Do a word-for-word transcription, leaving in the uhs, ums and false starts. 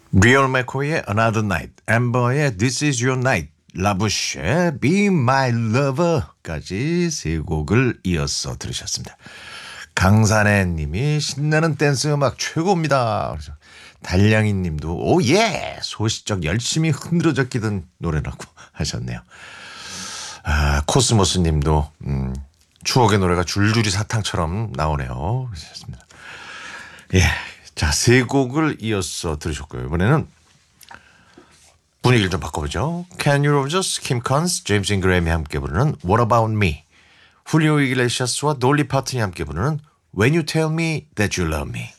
리얼 맥코의 Another Night, 엠버의 This Is Your Night, 라부쉐의 Be My Lover까지 세 곡을 이어서 들으셨습니다. 강산혜 님이 신나는 댄스 음악 최고입니다. 그래서 달량이 님도 오예 소시적 열심히 흔들어져 끼던 노래라고 하셨네요. 아, 코스모스 님도 음, 추억의 노래가 줄줄이 사탕처럼 나오네요. 그렇습니다. 예, 자, 세 곡을 이어서 들으셨고요. 이번에는 분위기를 좀 바꿔보죠. Can You Roses, Kim Carnes, 제임스 잉그레임이 함께 부르는 What About Me, 훌리오 이글레시아스와 돌리 파튼이 함께 부르는 When You Tell Me That You Love Me.